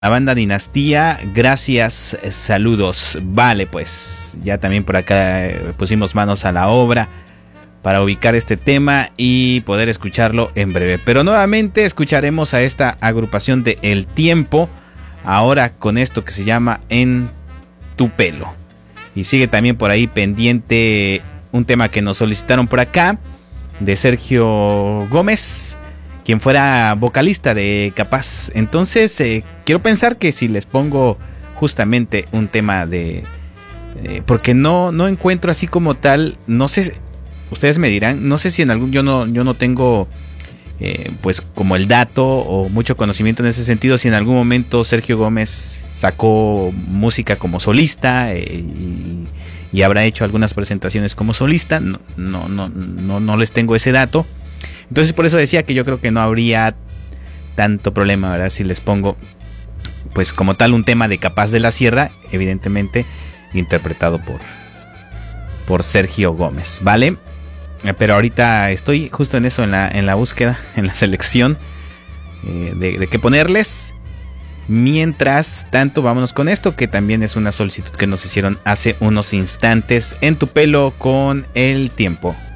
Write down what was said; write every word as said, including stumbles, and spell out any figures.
La banda Dinastía, gracias, saludos. Vale, pues ya también por acá pusimos manos a la obra para ubicar este tema y poder escucharlo en breve. Pero nuevamente escucharemos a esta agrupación de El Tiempo, ahora con esto que se llama En Tu Pelo. Y sigue también por ahí pendiente un tema que nos solicitaron por acá, de Sergio Gómez, quien fuera vocalista de Capaz. Entonces eh, quiero pensar que si les pongo justamente un tema de... Eh, porque no, no encuentro así como tal, no sé, ustedes me dirán, no sé si en algún... Yo no, yo no tengo eh, pues como el dato o mucho conocimiento en ese sentido, si en algún momento Sergio Gómez sacó música como solista eh, y, y habrá hecho algunas presentaciones como solista. No, no, no, no, no les tengo ese dato. Entonces por eso decía que yo creo que no habría tanto problema, ¿verdad? Si les pongo pues como tal un tema de Capaz de la Sierra, evidentemente interpretado por, por Sergio Gómez, ¿vale? Pero ahorita estoy justo en eso, en la, en la búsqueda, en la selección eh, de, de qué ponerles. Mientras tanto, vámonos con esto, que también es una solicitud que nos hicieron hace unos instantes. En Tu Pelo con El Tiempo.